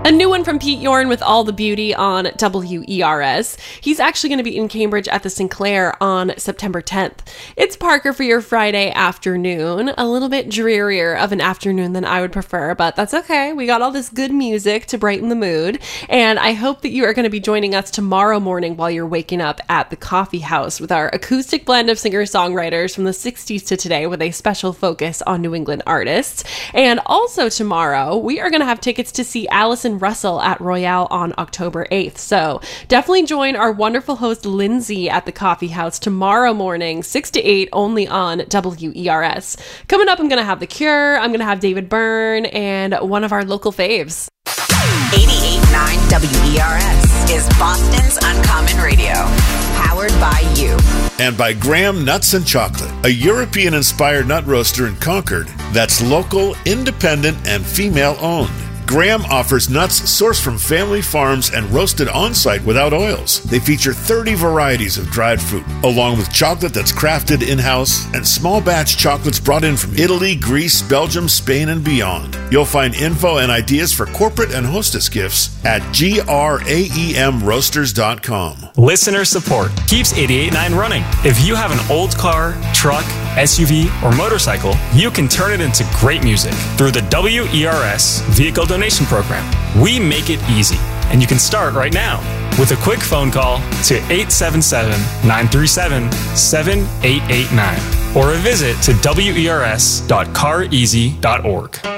A new one from Pete Yorn with All the Beauty on WERS. He's actually going to be in Cambridge at the Sinclair on September 10th. It's Parker for your Friday afternoon. A little bit drearier of an afternoon than I would prefer, but that's okay. We got all this good music to brighten the mood, and I hope that you are going to be joining us tomorrow morning while you're waking up at the Coffee House with our acoustic blend of singer-songwriters from the 60s to today with a special focus on New England artists. And also tomorrow, we are going to have tickets to see Allison Russell at Royale on October 8th. So definitely join our wonderful host Lindsay at the Coffee House tomorrow morning, 6 to 8, only on WERS. Coming up, I'm going to have The Cure, I'm going to have David Byrne, and one of our local faves. 88.9 WERS is Boston's Uncommon Radio. Powered by you. And by Graham Nuts and Chocolate, a European-inspired nut roaster in Concord that's local, independent, and female-owned. Graham offers nuts sourced from family farms and roasted on-site without oils. They feature 30 varieties of dried fruit, along with chocolate that's crafted in-house and small batch chocolates brought in from Italy, Greece, Belgium, Spain, and beyond. You'll find info and ideas for corporate and hostess gifts at graemroasters.com. Listener support keeps 88.9 running. If you have an old car, truck, SUV, or motorcycle, you can turn it into great music through the WERS Vehicle Donation Program. We make it easy, and you can start right now with a quick phone call to 877-937-7889 or a visit to wers.careasy.org.